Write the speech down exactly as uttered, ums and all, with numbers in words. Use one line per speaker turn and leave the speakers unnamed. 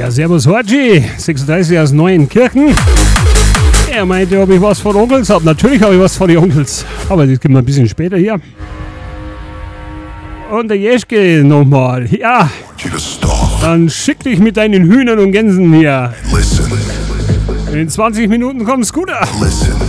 Ja, servus Horgi, sechsunddreißig aus Neuenkirchen. Er meinte, ob ich was von Onkels habe. Natürlich habe ich was von den Onkels. Aber das gibt mir ein bisschen später hier. Und der Jeschke nochmal. Ja. Dann schick dich mit deinen Hühnern und Gänsen hier. In zwanzig Minuten kommt Scooter.
Listen.